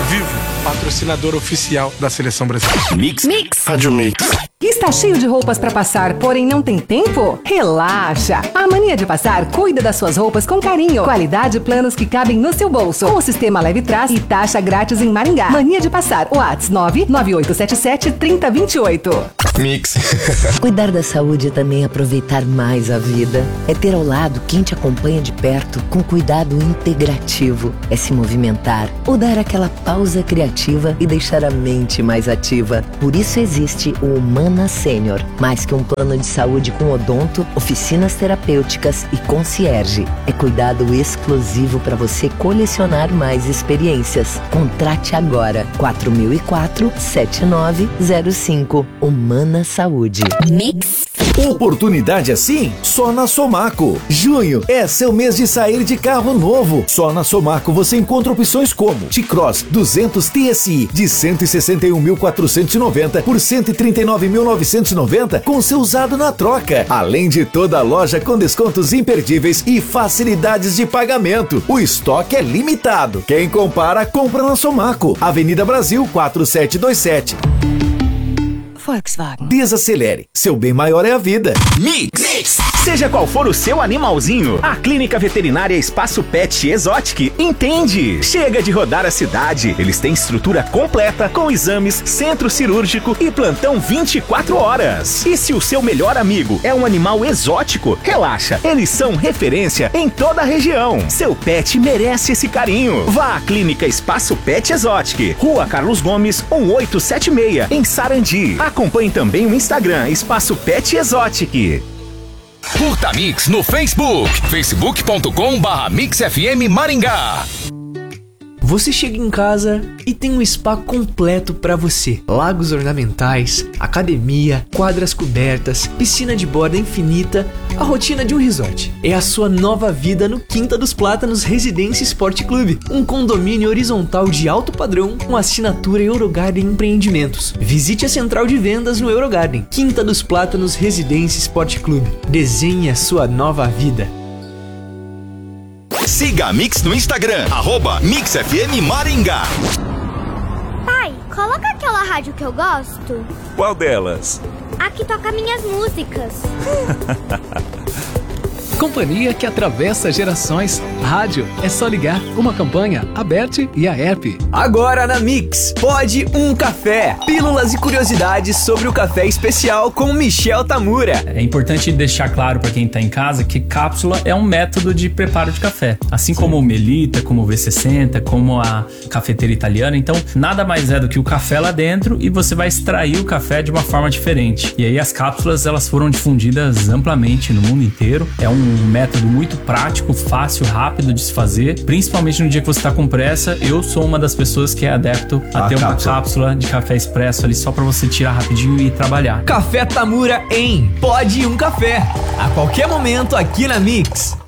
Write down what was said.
Vivo, patrocinador oficial da Seleção Brasileira. Mix. Rádio Mix. Está cheio de roupas para passar, porém não tem tempo? Relaxa! A Mania de Passar cuida das suas roupas com carinho. Qualidade e planos que cabem no seu bolso. Com o sistema Leve Trás e taxa grátis em Maringá. Mania de Passar. WhatsApp 99877-3028. Mix. Cuidar da saúde é também aproveitar mais a vida. É ter ao lado quem te acompanha de perto com cuidado integrativo. É se movimentar ou dar aquela pausa criativa e deixar a mente mais ativa. Por isso existe o Humana Sênior. Mais que um plano de saúde com odonto, oficinas terapêuticas e concierge. É cuidado exclusivo para você colecionar mais experiências. Contrate agora 4004-7905. Humana Saúde. Mix. Oportunidade assim? Só na Somaco. Junho é seu mês de sair de carro novo. Só na Somaco você encontra opções como T-Cross 200 TSI de 161.490 por 139.990 com seu usado na troca. Além de toda a loja com descontos imperdíveis e facilidades de pagamento. O estoque é limitado. Quem compara, compra na Somaco. Avenida Brasil 4727. Volkswagen. Desacelere. Seu bem maior é a vida. Mix. Seja qual for o seu animalzinho, a Clínica Veterinária Espaço Pet Exotic entende. Chega de rodar a cidade. Eles têm estrutura completa com exames, centro cirúrgico e plantão 24 horas. E se o seu melhor amigo é um animal exótico, relaxa. Eles são referência em toda a região. Seu pet merece esse carinho. Vá à Clínica Espaço Pet Exotic, Rua Carlos Gomes, 1876, em Sarandi. Acompanhe também o Instagram Espaço Pet Exotic. Curta Mix no Facebook, facebook.com/MixFM Maringá. Você chega em casa e tem um spa completo para você. Lagos ornamentais, academia, quadras cobertas, piscina de borda infinita, a rotina de um resort. É a sua nova vida no Quinta dos Plátanos Residência Sport Club, um condomínio horizontal de alto padrão com assinatura Eurogarden Empreendimentos. Visite a central de vendas no Eurogarden. Quinta dos Plátanos Residência Sport Club. Desenhe a sua nova vida. Siga a Mix no Instagram, @MixFM Maringá. Pai, coloca aquela rádio que eu gosto. Qual delas? A que toca minhas músicas. Companhia que atravessa gerações. Rádio é só ligar. Uma campanha, a Bert e a Herp. Agora na Mix, Pode um Café. Pílulas e curiosidades sobre o café especial com Michel Tamura. É importante deixar claro para quem está em casa que cápsula é um método de preparo de café. Assim como o Melita, como o V60, como a cafeteira italiana. Então, nada mais é do que o café lá dentro e você vai extrair o café de uma forma diferente. E aí as cápsulas, elas foram difundidas amplamente no mundo inteiro. É um método muito prático, fácil, rápido de se fazer, principalmente no dia que você está com pressa. Eu sou uma das pessoas que é adepto a ter uma cápsula de café expresso ali só para você tirar rapidinho e trabalhar. Café Tamura em Pode um Café. A qualquer momento aqui na Mix.